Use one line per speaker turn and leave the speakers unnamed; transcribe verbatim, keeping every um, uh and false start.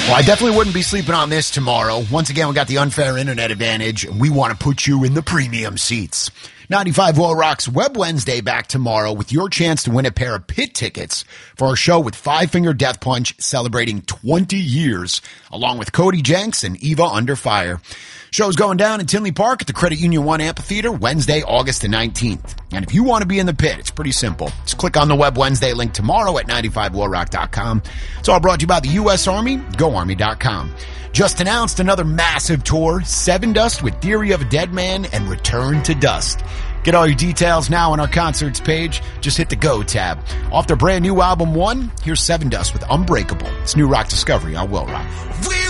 Well, I definitely wouldn't be sleeping on this tomorrow. Once again, we got the unfair internet advantage, and we want to put you in the premium seats. ninety-five Will Rock's Web Wednesday back tomorrow with your chance to win a pair of pit tickets for our show with Five Finger Death Punch celebrating twenty years, along with Cody Jenks and Eva Under Fire. Show's going down in Tinley Park at the Credit Union One Amphitheater Wednesday, August the nineteenth. And if you want to be in the pit, it's pretty simple. Just click on the Web Wednesday link tomorrow at ninety-five will rock dot com. It's all brought to you by the U S Army, go army dot com. Just announced another massive tour, Seven Dust with Theory of a Dead Man and Return to Dust. Get all your details now on our concerts page. Just hit the Go tab. Off their brand new album, One, here's Seven Dust with Unbreakable. It's New Rock Discovery on Will Rock. We